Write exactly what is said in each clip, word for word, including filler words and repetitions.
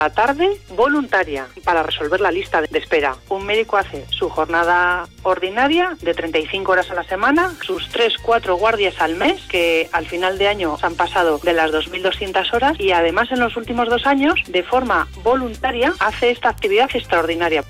La tarde voluntaria para resolver la lista de espera. Un médico hace su jornada ordinaria de treinta y cinco horas a la semana, sus tres cuatro guardias al mes, que al final de año se han pasado de las dos mil doscientas horas, y además en los últimos dos años, de forma voluntaria, hace esta actividad extraordinaria.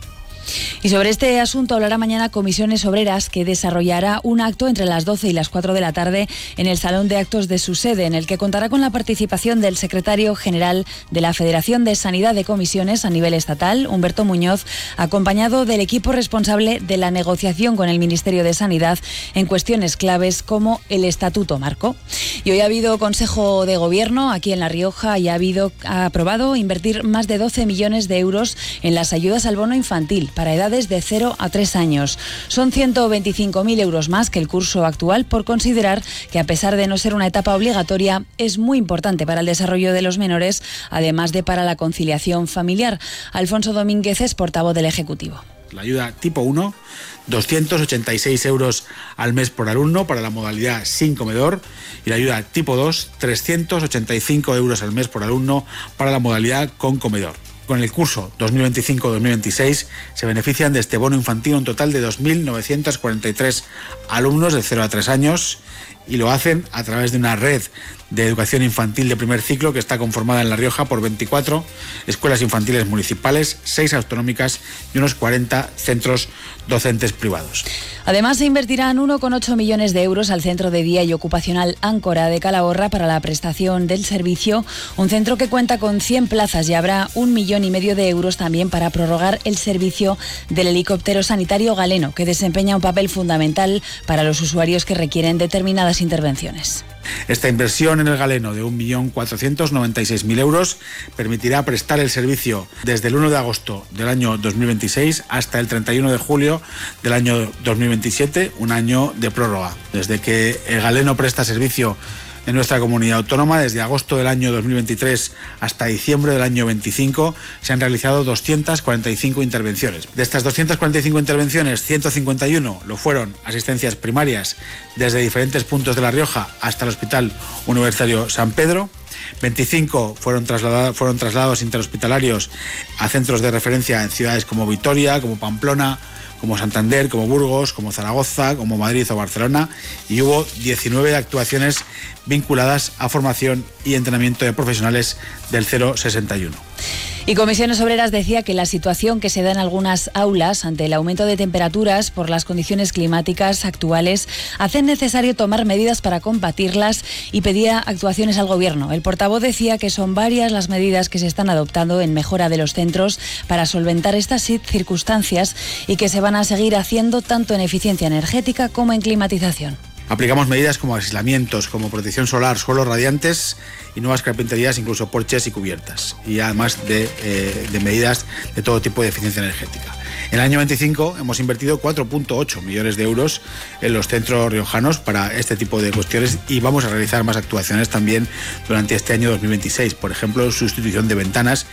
Y sobre este asunto hablará mañana Comisiones Obreras, que desarrollará un acto entre las doce y las cuatro de la tarde en el Salón de Actos de su sede, en el que contará con la participación del secretario general de la Federación de Sanidad de Comisiones a nivel estatal, Humberto Muñoz, acompañado del equipo responsable de la negociación con el Ministerio de Sanidad en cuestiones claves como el Estatuto Marco. Y hoy ha habido Consejo de Gobierno aquí en La Rioja y ha habido ha aprobado invertir más de doce millones de euros en las ayudas al bono infantil para edades de cero a tres años. Son ciento veinticinco mil euros más que el curso actual, por considerar que, a pesar de no ser una etapa obligatoria, es muy importante para el desarrollo de los menores, además de para la conciliación familiar. Alfonso Domínguez es portavoz del Ejecutivo. La ayuda tipo uno, doscientos ochenta y seis euros al mes por alumno para la modalidad sin comedor, y la ayuda tipo dos, trescientos ochenta y cinco euros al mes por alumno para la modalidad con comedor. Con el curso dos mil veinticinco dos mil veintiséis se benefician de este bono infantil un total de dos mil novecientos cuarenta y tres alumnos de cero a tres años, y lo hacen a través de una red de educación infantil de primer ciclo que está conformada en La Rioja por veinticuatro escuelas infantiles municipales, seis autonómicas y unos cuarenta centros docentes privados. Además, se invertirán uno coma ocho millones de euros al Centro de Día y Ocupacional Áncora de Calahorra para la prestación del servicio, un centro que cuenta con cien plazas, y habrá un millón y medio de euros también para prorrogar el servicio del helicóptero sanitario galeno, que desempeña un papel fundamental para los usuarios que requieren determinadas intervenciones. Esta inversión en el galeno de un millón cuatrocientos noventa y seis mil euros permitirá prestar el servicio desde el uno de agosto del año dos mil veintiséis hasta el treinta y uno de julio del año dos mil veintisiete, un año de prórroga. Desde que el galeno presta servicio en nuestra comunidad autónoma, desde agosto del año dos mil veintitrés hasta diciembre del año veinticinco, se han realizado doscientas cuarenta y cinco intervenciones. De estas doscientas cuarenta y cinco intervenciones, ciento cincuenta y uno lo fueron asistencias primarias desde diferentes puntos de La Rioja hasta el Hospital Universitario San Pedro. veinticinco fueron trasladados, fueron traslados interhospitalarios a centros de referencia en ciudades como Vitoria, como Pamplona, como Santander, como Burgos, como Zaragoza, como Madrid o Barcelona, y hubo diecinueve actuaciones vinculadas a formación y entrenamiento de profesionales del cero sesenta y uno. Y Comisiones Obreras decía que la situación que se da en algunas aulas ante el aumento de temperaturas por las condiciones climáticas actuales hace necesario tomar medidas para combatirlas, y pedía actuaciones al Gobierno. El portavoz decía que son varias las medidas que se están adoptando en mejora de los centros para solventar estas circunstancias, y que se van a seguir haciendo tanto en eficiencia energética como en climatización. Aplicamos medidas como aislamientos, como protección solar, suelos radiantes y nuevas carpinterías, incluso porches y cubiertas, y además de, eh, de medidas de todo tipo de eficiencia energética. En el año veinticinco hemos invertido cuatro coma ocho millones de euros en los centros riojanos para este tipo de cuestiones, y vamos a realizar más actuaciones también durante este año dos mil veintiséis, por ejemplo, sustitución de ventanas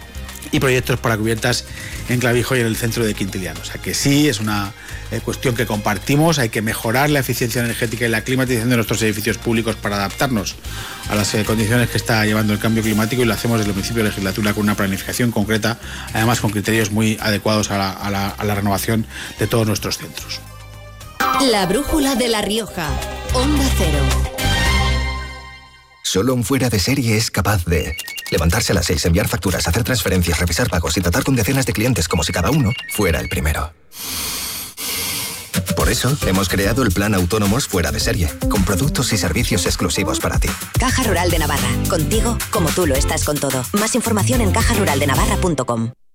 y proyectos para cubiertas en Clavijo y en el centro de Quintiliano. O sea que sí, es una eh, cuestión que compartimos. Hay que mejorar la eficiencia energética y la climatización de nuestros edificios públicos para adaptarnos a las eh, condiciones que está llevando el cambio climático, y lo hacemos desde el principio de legislatura con una planificación concreta, además con criterios muy adecuados a la, a la, a la renovación de todos nuestros centros. La brújula de La Rioja, Onda Cero. Solo un fuera de serie es capaz de levantarse a las seis, enviar facturas, hacer transferencias, revisar pagos y tratar con decenas de clientes como si cada uno fuera el primero. Por eso, hemos creado el Plan Autónomos Fuera de Serie, con productos y servicios exclusivos para ti. Caja Rural de Navarra, contigo como tú lo estás con todo. Más información en caja rural de navarra punto com.